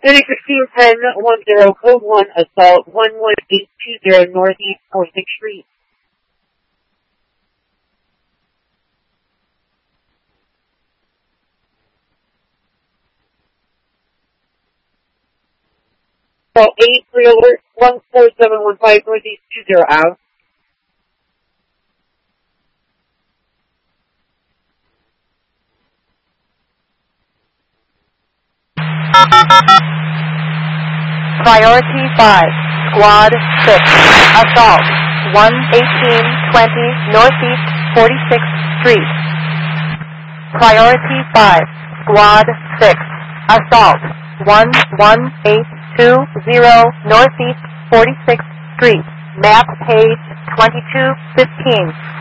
City 161010, code 1, assault 11820 Northeast 46th Street. Assault 83 alert 14715 Northeast 20 out. Priority 5, Squad 6, assault 11820 Northeast 46th Street. Priority 5, Squad 6, assault 11820 Northeast 46th Street. Map page 2215.